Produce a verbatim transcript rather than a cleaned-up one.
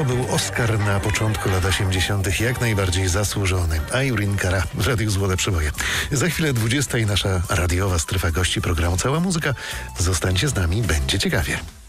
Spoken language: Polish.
To był Oscar na początku lat osiemdziesiątych, jak najbardziej zasłużony. A Irene Cara w Radiu Złote Przeboje. Za chwilę dwudziesta i nasza radiowa strefa gości programu Cała Muzyka. Zostańcie z nami, będzie ciekawie.